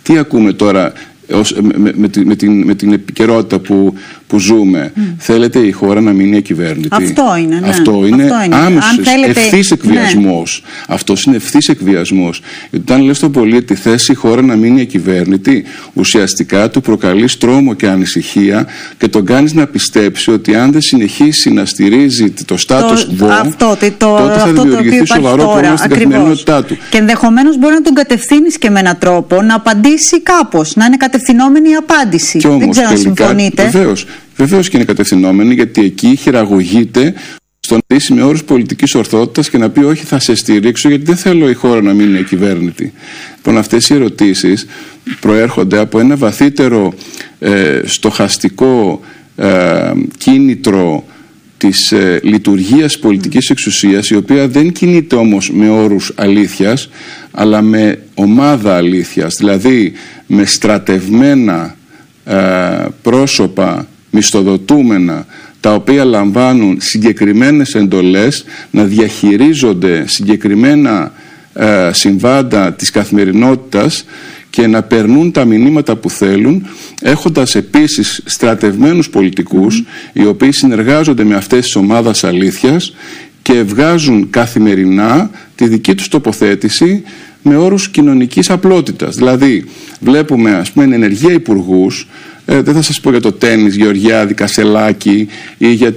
Τι ακούμε τώρα με την επικαιρότητα που ζούμε? Θέλετε η χώρα να μείνει ακυβέρνητη? Αυτό είναι, ναι. Αυτό είναι άμεσος, θέλετε... ευθύς εκβιασμός. Ναι. Αυτός είναι ευθύς εκβιασμός. Γιατί όταν λες στον πολίτη θες η χώρα να μείνει ακυβέρνητη, ουσιαστικά του προκαλείς τρόμο και ανησυχία και τον κάνεις να πιστέψει ότι αν δεν συνεχίσει να στηρίζει το status quo, τότε θα δημιουργηθεί σοβαρό πρόβλημα στην καθημερινότητά του. Και ενδεχομένως μπορεί να τον κατευθύνεις και με έναν τρόπο να απαντήσει κάπως, να είναι κατευθυνόμενη η απάντηση. Και όμως, δεν ξέρω αν συμφωνείτε. Βεβαίως και είναι κατευθυνόμενη, γιατί εκεί χειραγωγείται στον να με όρους πολιτικής ορθότητας και να πει όχι, θα σε στηρίξω γιατί δεν θέλω η χώρα να μην είναι κυβέρνητη. Λοιπόν, αυτές οι ερωτήσεις προέρχονται από ένα βαθύτερο στοχαστικό κίνητρο της λειτουργίας πολιτικής εξουσίας, η οποία δεν κινείται όμως με όρους αλήθειας, αλλά με ομάδα αλήθειας, δηλαδή με στρατευμένα πρόσωπα μισθοδοτούμενα, τα οποία λαμβάνουν συγκεκριμένες εντολές να διαχειρίζονται συγκεκριμένα συμβάντα της καθημερινότητας και να περνούν τα μηνύματα που θέλουν, έχοντας επίσης στρατευμένους πολιτικούς οι οποίοι συνεργάζονται με αυτές τις ομάδες αλήθειας και βγάζουν καθημερινά τη δική τους τοποθέτηση με όρους κοινωνικής απλότητας. Δηλαδή βλέπουμε, ας πούμε, ενεργεία υπουργούς, δεν θα σας πω για το τένις, Γεωργιάδη, Κασελάκη, ή για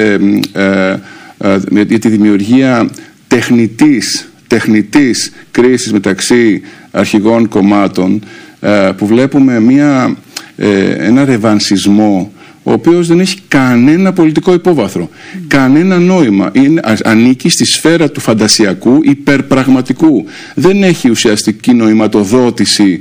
τη δημιουργία τεχνητής κρίσης μεταξύ αρχηγών κομμάτων, που βλέπουμε ένα ρεβανσισμό ο οποίος δεν έχει κανένα πολιτικό υπόβαθρο, κανένα νόημα. Ανήκει στη σφαίρα του φαντασιακού, υπερπραγματικού. Δεν έχει ουσιαστική νοηματοδότηση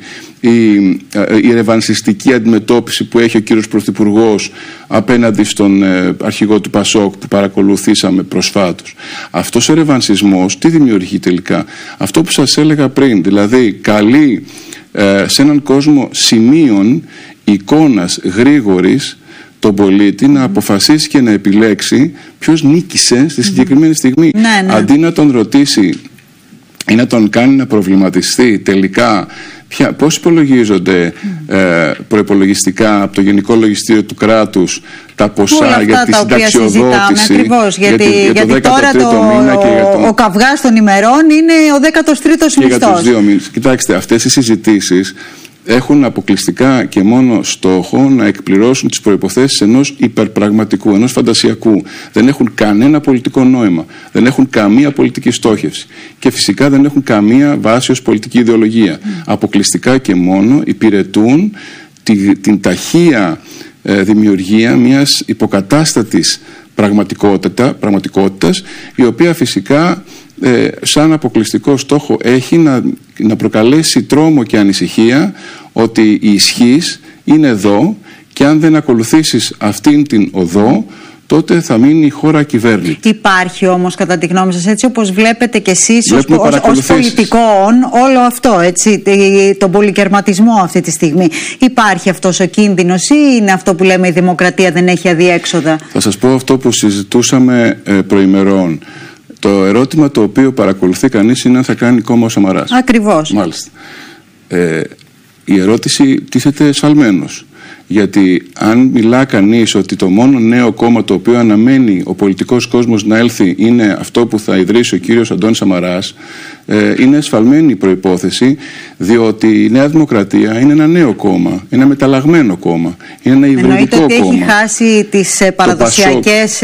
η ρεβανσιστική αντιμετώπιση που έχει ο κύριος Πρωθυπουργός απέναντι στον αρχηγό του Πασόκ που παρακολουθήσαμε προσφάτως. Αυτός ο ρεβανσισμός τι δημιουργεί τελικά? Αυτό που σας έλεγα πριν, δηλαδή καλεί σε έναν κόσμο σημείων, εικόνας γρήγορης, τον πολίτη να αποφασίσει και να επιλέξει ποιος νίκησε στη συγκεκριμένη στιγμή. Ναι. Αντί να τον ρωτήσει ή να τον κάνει να προβληματιστεί τελικά πώς υπολογίζονται προϋπολογιστικά από το Γενικό Λογιστήριο του κράτους τα ποσά για τη συνταξιοδότηση. Ακριβώς, γιατί τώρα ο καυγάς των ημερών είναι ο 13ος μισθός. Για τους 2 μήνες. Κοιτάξτε, αυτές οι συζητήσεις έχουν αποκλειστικά και μόνο στόχο να εκπληρώσουν τις προϋποθέσεις ενός υπερπραγματικού, ενός φαντασιακού. Δεν έχουν κανένα πολιτικό νόημα, δεν έχουν καμία πολιτική στόχευση και φυσικά δεν έχουν καμία βάση ως πολιτική ιδεολογία. Αποκλειστικά και μόνο υπηρετούν την ταχεία δημιουργία μιας υποκατάστατης πραγματικότητας, η οποία φυσικά σαν αποκλειστικό στόχο έχει να προκαλέσει τρόμο και ανησυχία ότι η ισχύς είναι εδώ και αν δεν ακολουθήσεις αυτήν την οδό, τότε θα μείνει η χώρα ακυβέρνητη. Υπάρχει όμως, κατά τη γνώμη σας, έτσι όπως βλέπετε και εσείς ως πολιτικών, όλο αυτό, έτσι, τον πολυκερματισμό αυτή τη στιγμή, υπάρχει αυτός ο κίνδυνος ή είναι αυτό που λέμε η δημοκρατία δεν έχει αδιέξοδα? Θα σας πω αυτό που συζητούσαμε προημερών. Το ερώτημα το οποίο παρακολουθεί κανείς είναι αν θα κάνει κόμμα ο Σαμαράς. Ακριβώς. Μάλιστα. Η ερώτηση τίθεται σαλμένος. Γιατί αν μιλά κανείς ότι το μόνο νέο κόμμα το οποίο αναμένει ο πολιτικός κόσμος να έλθει είναι αυτό που θα ιδρύσει ο κύριος Αντώνης Σαμαράς, είναι εσφαλμένη η προϋπόθεση, διότι η Νέα Δημοκρατία είναι ένα νέο κόμμα, ένα μεταλλαγμένο κόμμα, είναι ένα υβριδικό κόμμα. Εννοείται ότι έχει χάσει τις παραδοσιακές...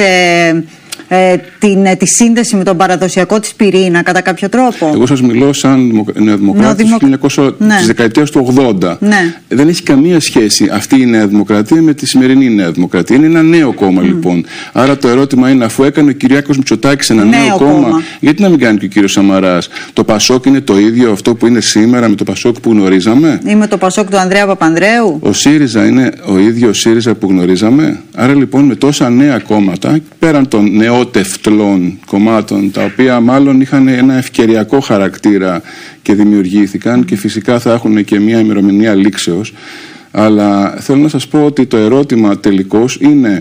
τη σύνδεση με τον παραδοσιακό της πυρήνα κατά κάποιο τρόπο. Εγώ σας μιλώ σαν νεοδημοκράτης της δεκαετίας του 80. Ναι. Δεν έχει καμία σχέση αυτή η Νέα Δημοκρατία με τη σημερινή Νέα Δημοκρατία. Είναι ένα νέο κόμμα λοιπόν. Άρα το ερώτημα είναι, αφού έκανε ο Κυριάκος Μητσοτάκης ένα νέο κόμμα, γιατί να μην κάνει και ο κύριος Σαμαράς? Το Πασόκ είναι το ίδιο αυτό που είναι σήμερα με το Πασόκ που γνωρίζαμε? Ή με το Πασόκ του Ανδρέα Παπανδρέου? Ο ΣΥΡΙΖΑ είναι ο ίδιος ΣΥΡΙΖΑ που γνωρίζαμε? Άρα λοιπόν με τόσα νέα κόμματα, πέραν των νεότευτλων κομμάτων, τα οποία μάλλον είχαν ένα ευκαιριακό χαρακτήρα και δημιουργήθηκαν και φυσικά θα έχουν και μια ημερομηνία λήξεως, αλλά θέλω να σας πω ότι το ερώτημα τελικώς είναι,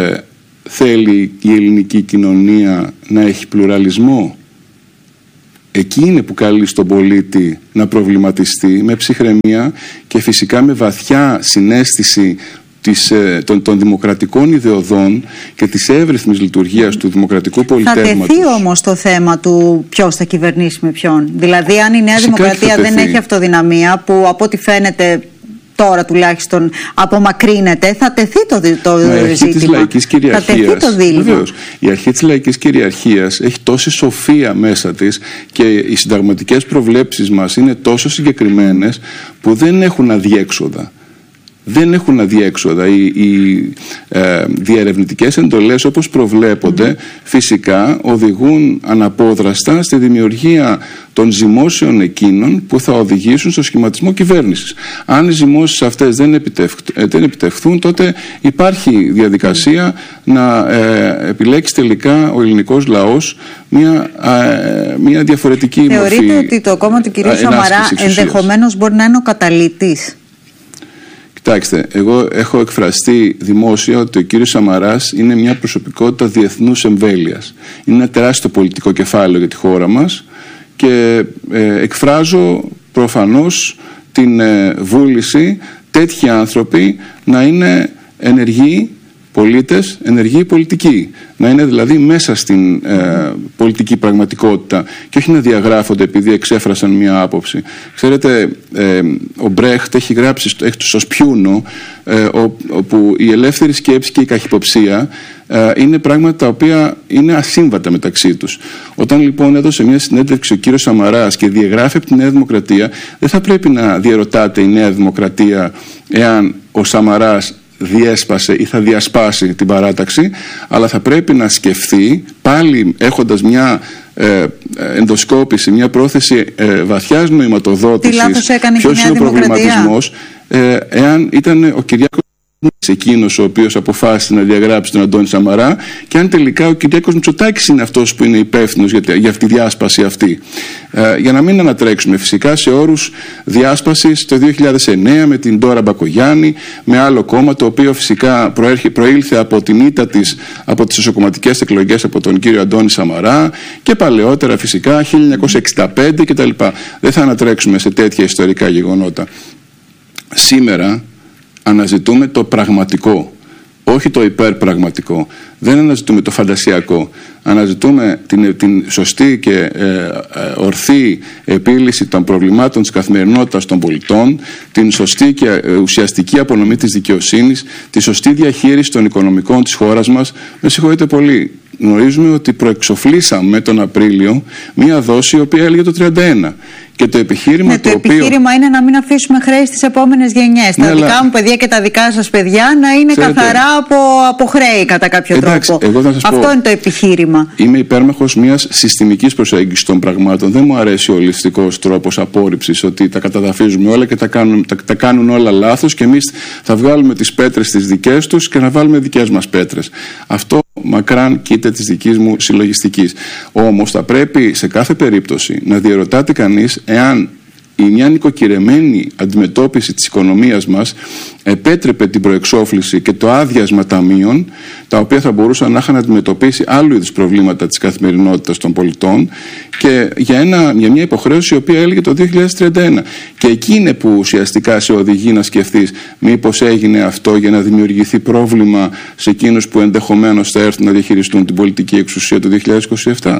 θέλει η ελληνική κοινωνία να έχει πλουραλισμό? εκεί είναι που καλεί στον πολίτη να προβληματιστεί με ψυχραιμία και φυσικά με βαθιά συναίσθηση των δημοκρατικών ιδεωδών και της εύρυθμης λειτουργίας του δημοκρατικού πολιτεύματος. Θα τεθεί όμως το θέμα του ποιος θα κυβερνήσει με ποιον. Δηλαδή, αν η Νέα Δημοκρατία δεν έχει αυτοδυναμία, που από ό,τι φαίνεται τώρα τουλάχιστον απομακρύνεται, θα τεθεί το ζήτημα. Η αρχή της λαϊκής κυριαρχίας, θα τεθεί το δίλημμα. Βεβαίως, η αρχή της λαϊκής κυριαρχίας έχει τόση σοφία μέσα της και οι συνταγματικές προβλέψεις μας είναι τόσο συγκεκριμένες που δεν έχουν αδιέξοδα. Δεν έχουν αδιέξοδα. Οι διερευνητικές εντολές, όπως προβλέπονται, φυσικά οδηγούν αναπόδραστα στη δημιουργία των ζυμώσεων εκείνων που θα οδηγήσουν στο σχηματισμό κυβέρνησης. Αν οι ζυμώσεις αυτές δεν επιτευχθούν, τότε υπάρχει διαδικασία να επιλέξει τελικά ο ελληνικός λαός μια διαφορετική μορφή. Θεωρείτε ότι το κόμμα του κ. Σαμαρά ενδεχομένως μπορεί να είναι ο καταλυτής? Κοιτάξτε, εγώ έχω εκφραστεί δημόσια ότι ο κύριος Σαμαράς είναι μια προσωπικότητα διεθνούς εμβέλειας. Είναι ένα τεράστιο πολιτικό κεφάλαιο για τη χώρα μας και εκφράζω προφανώς την βούληση τέτοιοι άνθρωποι να είναι ενεργοί πολίτες, ενεργοί πολιτικοί. Να είναι δηλαδή μέσα στην πολιτική πραγματικότητα και όχι να διαγράφονται επειδή εξέφρασαν μία άποψη. Ξέρετε, ο Μπρέχτ έχει γράψει στο Σπιούνο όπου η ελεύθερη σκέψη και η καχυποψία είναι πράγματα τα οποία είναι ασύμβατα μεταξύ τους. Όταν λοιπόν έδωσε μια συνέντευξη ο κύριος Σαμαράς και διαγράφει από τη Νέα Δημοκρατία, δεν θα πρέπει να διαρωτάται η Νέα Δημοκρατία εάν ο Σαμαράς διέσπασε ή θα διασπάσει την παράταξη, αλλά θα πρέπει να σκεφτεί, πάλι έχοντας μια ενδοσκόπηση, μια πρόθεση βαθιάς νοηματοδότησης, ποιος είναι ο προβληματισμός, εάν ήταν ο Κυριάκος εκείνος ο οποίος αποφάσισε να διαγράψει τον Αντώνη Σαμαρά και αν τελικά ο Κυριάκος Μητσοτάκης είναι αυτός που είναι υπεύθυνος για αυτή τη διάσπαση αυτή. Για να μην ανατρέξουμε φυσικά σε όρους διάσπασης το 2009 με την Ντόρα Μπακογιάννη, με άλλο κόμμα το οποίο φυσικά προήλθε από την ήττα της από τις εσωκομματικές εκλογές από τον κύριο Αντώνη Σαμαρά και παλαιότερα φυσικά 1965 κτλ. Δεν θα ανατρέξουμε σε τέτοια ιστορικά γεγονότα. Σήμερα αναζητούμε το πραγματικό, όχι το υπερπραγματικό. Δεν αναζητούμε το φαντασιακό. Αναζητούμε την σωστή και ορθή επίλυση των προβλημάτων της καθημερινότητας των πολιτών, την σωστή και ουσιαστική απονομή της δικαιοσύνης, τη σωστή διαχείριση των οικονομικών της χώρας μας. Με συγχωρείτε πολύ. Γνωρίζουμε ότι προεξοφλήσαμε τον Απρίλιο μία δόση η οποία έλεγε το 31. Και το επιχείρημα επιχείρημα είναι να μην αφήσουμε χρέη στις επόμενες γενιές. Τα δικά μου παιδιά και τα δικά σας παιδιά να είναι καθαρά από χρέη κατά κάποιο τρόπο. Αυτό είναι το επιχείρημα. Είμαι υπέρμαχος μιας συστημικής προσέγγισης των πραγμάτων. Δεν μου αρέσει ο ολιστικός τρόπος απόρριψης ότι τα καταδαφίζουμε όλα και τα κάνουν όλα λάθος και εμείς θα βγάλουμε τις πέτρες τις δικές τους και να βάλουμε δικές μας πέτρες. Αυτό μακράν κοίτα της δικής μου συλλογιστικής. Όμως θα πρέπει σε κάθε περίπτωση να διερωτάται κανείς εάν μια νοικοκυρεμένη αντιμετώπιση της οικονομίας μας επέτρεπε την προεξόφληση και το άδειασμα ταμείων, τα οποία θα μπορούσαν να είχαν αντιμετωπίσει άλλου είδους προβλήματα της καθημερινότητας των πολιτών και για μια υποχρέωση η οποία έλεγε το 2031. Και εκεί είναι που ουσιαστικά σε οδηγεί να σκεφτείς μήπως έγινε αυτό για να δημιουργηθεί πρόβλημα σε εκείνους που ενδεχομένως θα έρθουν να διαχειριστούν την πολιτική εξουσία το 2027.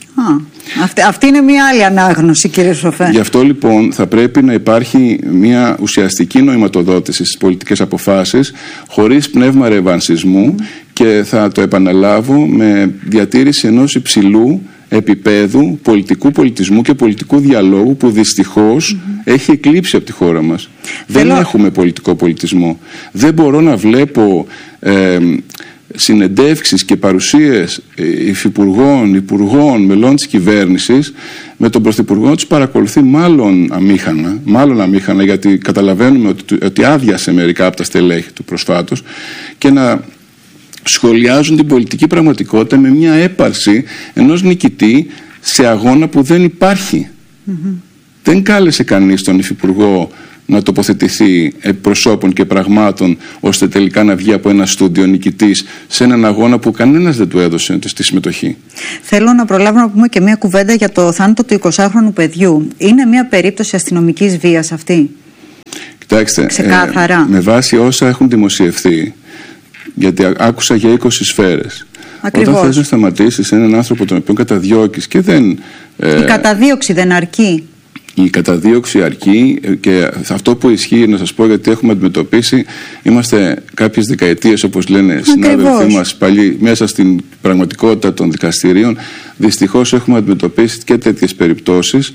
Αυτή είναι μια άλλη ανάγνωση, κύριε Σοφέ. Γι' αυτό λοιπόν θα πρέπει να υπάρχει μια ουσιαστική νοηματοδότηση στις πολιτικές αποφάσεις χωρίς πνεύμα ρεβανσισμού και θα το επαναλάβω με διατήρηση ενός υψηλού επίπεδου πολιτικού πολιτισμού και πολιτικού διαλόγου που δυστυχώς έχει εκλείψει από τη χώρα μας. Δεν έχουμε πολιτικό πολιτισμό. Δεν μπορώ να βλέπω συνεντεύξεις και παρουσίες υφυπουργών, υπουργών, μελών της κυβέρνησης με τον πρωθυπουργό τους παρακολουθεί μάλλον αμήχανα γιατί καταλαβαίνουμε ότι άδειασε μερικά από τα στελέχη του προσφάτως και να σχολιάζουν την πολιτική πραγματικότητα με μια έπαρση ενός νικητή σε αγώνα που δεν υπάρχει. Δεν κάλεσε κανείς τον υφυπουργό να τοποθετηθεί επί προσώπων και πραγμάτων, ώστε τελικά να βγει από ένα στούντιο νικητής σε έναν αγώνα που κανένας δεν του έδωσε στη συμμετοχή. Θέλω να προλάβω να πούμε και μια κουβέντα για το θάνατο του 20χρονου παιδιού. Είναι μια περίπτωση αστυνομικής βίας αυτή? Κοιτάξτε, με βάση όσα έχουν δημοσιευθεί, γιατί άκουσα για 20 σφαίρες. Ακριβώς. Όταν θες να σταματήσεις έναν άνθρωπο τον οποίο καταδιώκεις και δεν... Η καταδίωξη δεν αρκεί. Η καταδίωξη αρκεί, και αυτό που ισχύει, να σας πω, γιατί έχουμε αντιμετωπίσει, είμαστε κάποιες δεκαετίες, όπως λένε συνάδελφοί μας, πάλι μέσα στην πραγματικότητα των δικαστηρίων. Δυστυχώς έχουμε αντιμετωπίσει και τέτοιες περιπτώσεις.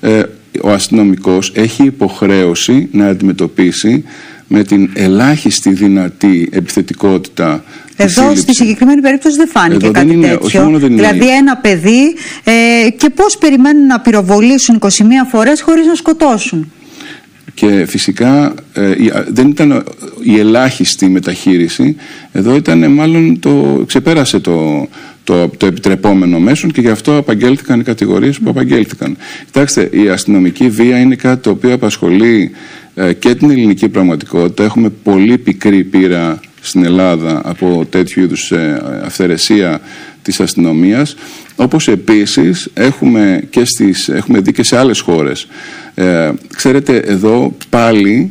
Ο αστυνομικός έχει υποχρέωση να αντιμετωπίσει με την ελάχιστη δυνατή επιθετικότητα. Εδώ στη συγκεκριμένη περίπτωση δεν φάνηκε κάτι τέτοιο. Δηλαδή ένα παιδί και πώς περιμένουν να πυροβολήσουν 21 φορές χωρίς να σκοτώσουν. Και φυσικά δεν ήταν η ελάχιστη μεταχείριση. Εδώ ήταν μάλλον ξεπέρασε το επιτρεπόμενο μέσον, και γι' αυτό απαγγέλθηκαν οι κατηγορίες που απαγγέλθηκαν. Κοιτάξτε, η αστυνομική βία είναι κάτι το οποίο απασχολεί και την ελληνική πραγματικότητα. Έχουμε πολύ πικρή πείρα στην Ελλάδα από τέτοιου είδους αυθαιρεσία της αστυνομίας, όπως επίσης έχουμε δει και σε άλλες χώρες. Ξέρετε, εδώ πάλι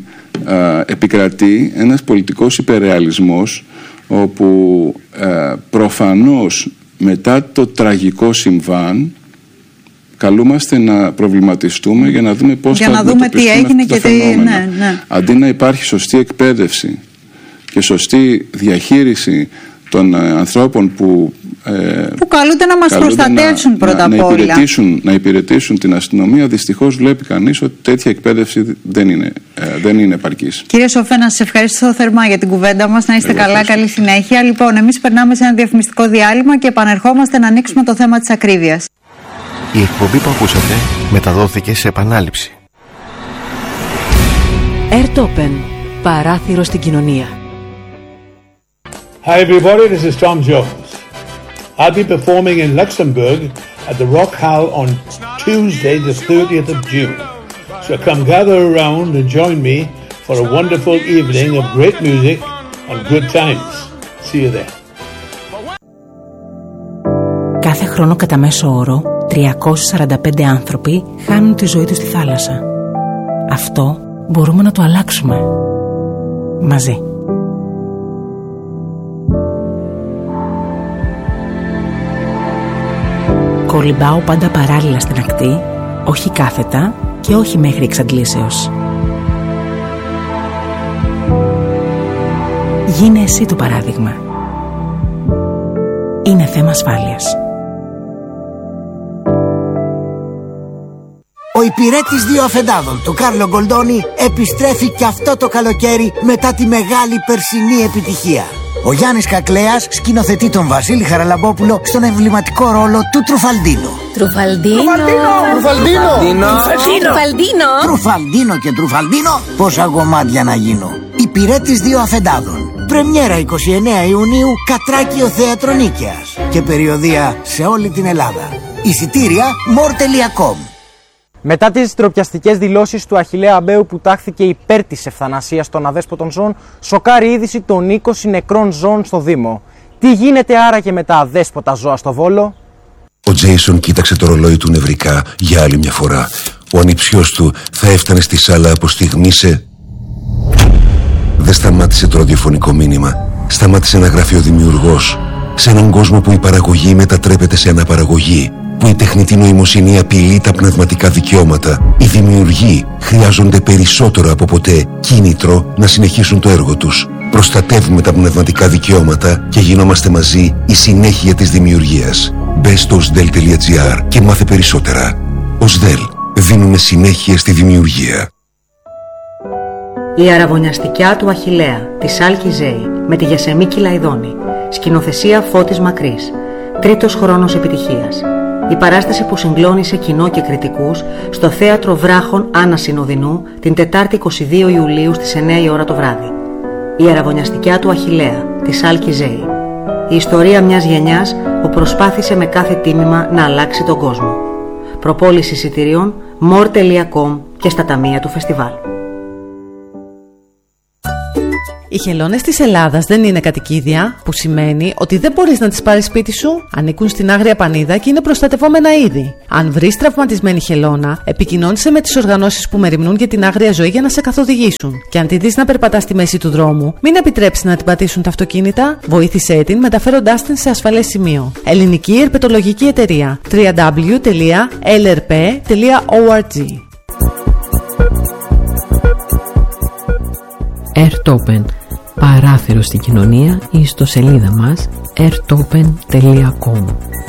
επικρατεί ένας πολιτικός υπερρεαλισμός, όπου προφανώς μετά το τραγικό συμβάν καλούμαστε να προβληματιστούμε για να δούμε πώς θα αντιμετωπιστούν αυτά τα φαινόμενα. Αντί να υπάρχει σωστή εκπαίδευση και σωστή διαχείριση των ανθρώπων που καλούνται να μας προστατεύσουν πρώτα απ' όλα, να υπηρετήσουν την αστυνομία, δυστυχώς βλέπει κανείς ότι τέτοια εκπαίδευση δεν είναι επαρκής. Κύριε Σοφέ, να σας ευχαριστώ θερμά για την κουβέντα μας. Να είστε καλά, καλή συνέχεια. Λοιπόν, εμείς περνάμε σε ένα διαφημιστικό διάλειμμα και επανερχόμαστε να ανοίξουμε το θέμα της ακρίβειας. Η εκπομπή που ακούσατε μεταδόθηκε σε επανάληψη. Airtopen, παράθυρο στην κοινωνία. Hi everybody, this is Tom Jones. I'll be performing in Luxembourg at the Rock Hall on Tuesday the 30th of June. So come gather around and join me for a wonderful evening of great music and good times. See you there. Κάθε χρόνο κατά μέσο όρο 345 άνθρωποι χάνουν τη ζωή τους στη θάλασσα. Αυτό μπορούμε να το αλλάξουμε μαζί. Κολυμπάω πάντα παράλληλα στην ακτή, όχι κάθετα και όχι μέχρι εξαντλήσεως. Γίνε εσύ το παράδειγμα. Είναι θέμα ασφάλειας. Ο υπηρέτης δύο αφεντάδων, το Κάρλο Γκολντόνι, επιστρέφει και αυτό το καλοκαίρι μετά τη μεγάλη περσινή επιτυχία. Ο Γιάννης Κακλέας σκηνοθετεί τον Βασίλη Χαραλαμπόπουλο στον εμβληματικό ρόλο του Τρουφαλντίνο. Τρουφαλντίνο και Τρουφαλντίνο, πόσα κομμάτια να γίνω. Υπηρέτης δύο αφεντάδων. Πρεμιέρα 29 Ιουνίου, Κατράκιο Θέατρο Νίκαιας. Και περιοδεία σε όλη την Ελλάδα. Εισιτήρια more.com. Μετά τις ντροπιαστικές δηλώσεις του Αχιλλέα Αμπέου που τάχθηκε υπέρ της ευθανασίας των αδέσποτων ζώων, σοκάρει είδηση των 20 νεκρών ζώων στο Δήμο. Τι γίνεται άραγε με τα αδέσποτα ζώα στο Βόλο? Ο Τζέισον κοίταξε το ρολόι του νευρικά για άλλη μια φορά. Ο ανιψιός του θα έφτανε στη σάλα από στιγμή σε... Δεν σταμάτησε το ραδιοφωνικό μήνυμα. Σταμάτησε να γράφει ο δημιουργός. Σε έναν κόσμο που η παραγωγή μετατρέπεται σε αναπαραγωγή, που η τεχνητή νοημοσύνη απειλεί τα πνευματικά δικαιώματα, οι δημιουργοί χρειάζονται περισσότερο από ποτέ κίνητρο να συνεχίσουν το έργο τους. Προστατεύουμε τα πνευματικά δικαιώματα και γινόμαστε μαζί η συνέχεια της δημιουργίας. Μπες στο osdel.gr και μάθε περισσότερα. Osdel. Δίνουμε συνέχεια στη δημιουργία. Η αραβωνιαστικιά του Αχιλλέα, της Άλκη Ζέη, με τη Γεσεμίκη Λαϊδόνη. Σκηνοθεσία Φώτης Μακρύς. Τρίτος χρόνος επιτυχίας. Η παράσταση που συγκλώνησε κοινό και κριτικούς στο Θέατρο Βράχων Άννα Συνοδεινού την Τετάρτη 22 Ιουλίου στις 9 η ώρα το βράδυ. Η αραβωνιαστικιά του Αχιλλέα, της Άλκη Ζέη. Η ιστορία μιας γενιάς που προσπάθησε με κάθε τίμημα να αλλάξει τον κόσμο. Προπόληση εισιτηρίων more.com και στα ταμεία του φεστιβάλ. Οι χελώνες της Ελλάδας δεν είναι κατοικίδια, που σημαίνει ότι δεν μπορείς να τις πάρεις σπίτι σου, ανήκουν στην Άγρια Πανίδα και είναι προστατευόμενα είδη. Αν βρεις τραυματισμένη χελώνα, επικοινώνησε με τις οργανώσεις που μεριμνούν για την άγρια ζωή για να σε καθοδηγήσουν. Και αν τη δεις να περπατά στη μέση του δρόμου, μην επιτρέψεις να την πατήσουν τα αυτοκίνητα, βοήθησέ την μεταφέροντάς την σε ασφαλές σημείο. Ελληνική Ερπετολογική Εταιρεία. www.lrp.org. Airtopen. Παράθυρο στην κοινωνία ή στο σελίδα μας airtopen.com.